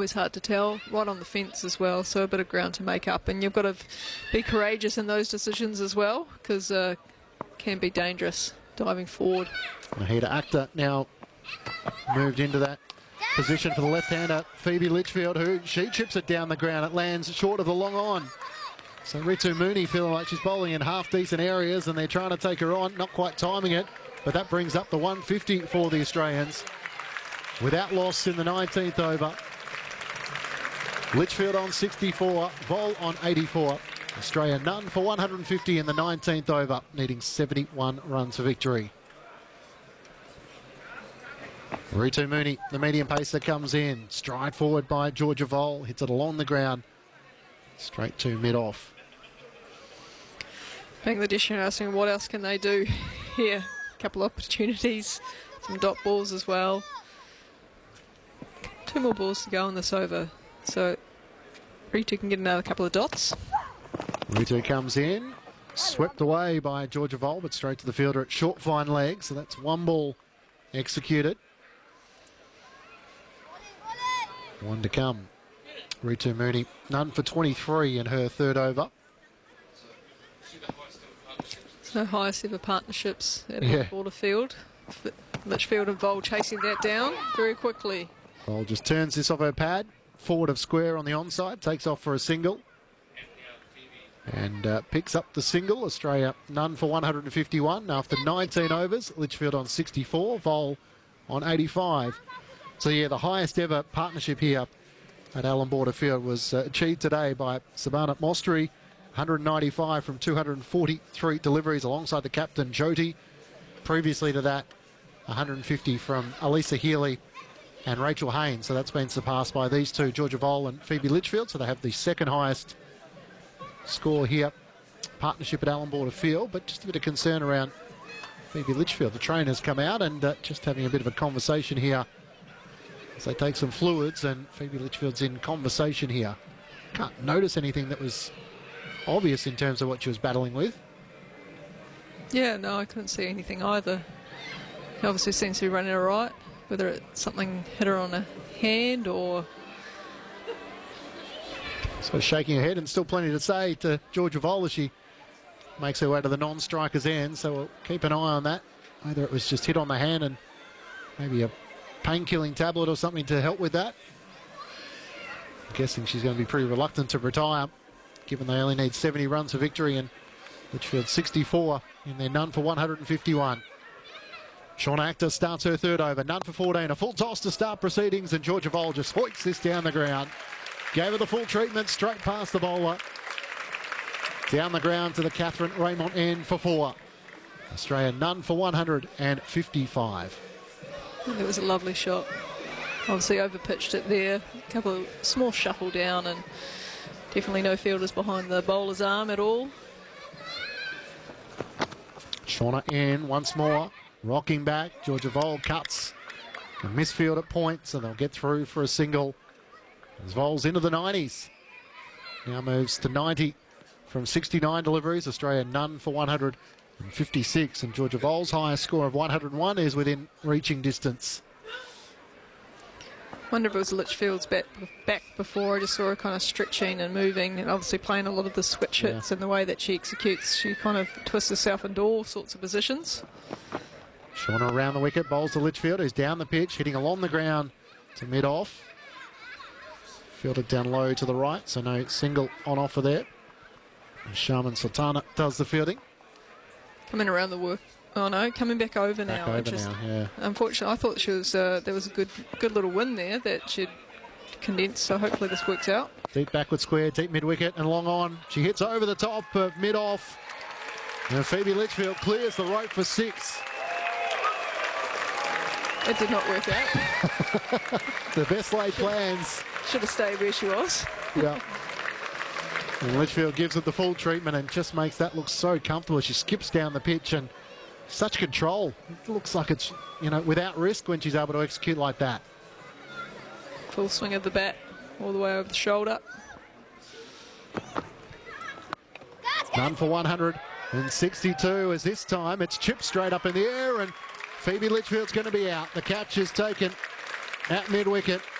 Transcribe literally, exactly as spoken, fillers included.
always hard to tell. Right on the fence as well, so a bit of ground to make up. And you've got to be courageous in those decisions as well, because uh, it can be dangerous diving forward. Mahita Akhtar now moved into that position for the left-hander, Phoebe Litchfield, who she chips it down the ground. It lands short of the long on. So Ritu Mooney feeling like she's bowling in half-decent areas, and they're trying to take her on, not quite timing it, but that brings up the one fifty for the Australians. Without loss in the nineteenth over. Litchfield on sixty-four, Vol on eighty-four. Australia none for one hundred fifty in the nineteenth over, needing seventy-one runs for victory. Ritu Mooney, the medium pacer, comes in. Stride forward by Georgia Vol, hits it along the ground. Straight to mid-off. Bangladesh are asking what else can they do here. A couple of opportunities, some dot balls as well. Two more balls to go on this over, so Ritu can get another couple of dots. Ritu comes in, swept away by Georgia Vol, but straight to the fielder at short fine leg, so that's one ball executed. One to come. Ritu Mooney, none for twenty-three in her third over. It's no highest ever partnerships at Yeah. the border field. Litchfield and Vol chasing that down very quickly. Vol just turns this off her pad, forward of square on the onside, takes off for a single. And uh, picks up the single. Australia none for one hundred fifty-one after nineteen overs. Litchfield on sixty-four, Vol on eighty-five. So yeah, the highest ever partnership here at Allan Border Field was uh, achieved today by Sabanat Mostri, one hundred ninety-five from two hundred forty-three deliveries alongside the captain Jyoti. Previously to that, one hundred fifty from Alisa Healy and Rachel Haynes. So that's been surpassed by these two, Georgia Vol and Phoebe Litchfield. So they have the second highest score here, partnership at Allan Border Field. But just a bit of concern around Phoebe Litchfield. The trainers come out and uh, just having a bit of a conversation here as they take some fluids, and Phoebe Litchfield's in conversation here. Can't notice anything that was obvious in terms of what she was battling with. Yeah, no, I couldn't see anything either. He obviously seems to be running all right, whether it's something hit her on a hand or... So shaking her head, and still plenty to say to Georgia Vol as she makes her way to the non-striker's end, so we'll keep an eye on that. Whether it was just hit on the hand and maybe a pain-killing tablet or something to help with that. I'm guessing she's going to be pretty reluctant to retire, given they only need seventy runs for victory, and Litchfield sixty-four in their none for one hundred fifty-one. Shauna Akhtar starts her third over, none for fourteen, a full toss to start proceedings, and Georgia Vol just hoiks this down the ground. Gave her the full treatment, straight past the bowler. Down the ground to the Catherine Raymond end for four. Australia none for one hundred fifty-five. It was a lovely shot. Obviously overpitched it there. A couple of small shuffle down, and definitely no fielders behind the bowler's arm at all. Shauna in once more, rocking back. Georgia Vol cuts a misfield at point, so they'll get through for a single. As Vol's into the nineties. Now moves to ninety from sixty-nine deliveries. Australia none for one hundred fifty-six, and Georgia Vol's highest score of one hundred one is within reaching distance. Wonder if it was Litchfield's back, back before. I just saw her kind of stretching and moving, and obviously playing a lot of the switch hits, Yeah. and the way that she executes. She kind of twists herself into all sorts of positions. Shauna around the wicket, bowls to Litchfield, who's down the pitch, hitting along the ground to mid-off. Fielded down low to the right, so no single on offer there. And Sharman Sultana does the fielding. Coming around the work. Oh no, coming back over Back now. over Just, now, yeah. Unfortunately, I thought she was. Uh, there was a good, good little win there that she'd condensed. So hopefully this works out. Deep backward square, deep mid-wicket and long on. She hits over the top of mid-off. And Phoebe Litchfield clears the rope for six. It did not work out. The best laid plans. Should have stayed where she was. Yeah. And Litchfield gives it the full treatment and just makes that look so comfortable. She skips down the pitch and such control. It looks like it's, you know, without risk when she's able to execute like that. Full swing of the bat all the way over the shoulder. None for one hundred sixty-two as this time it's chipped straight up in the air, and Phoebe Litchfield's going to be out. The catch is taken at mid-wicket.